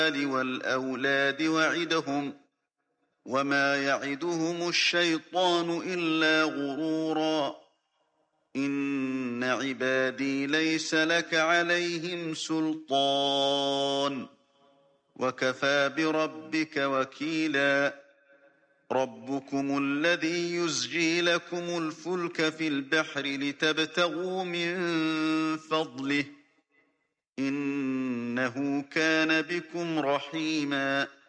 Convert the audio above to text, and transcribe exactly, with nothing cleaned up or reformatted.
والأولاد وعدهم وما يعدهم الشيطان إلا غرورا إن عبادي ليس لك عليهم سلطان وكفى بربك وكيلا ربكم الذي يزجي لكم الفلك في البحر لتبتغوا من فضله إنه كان بكم رحيما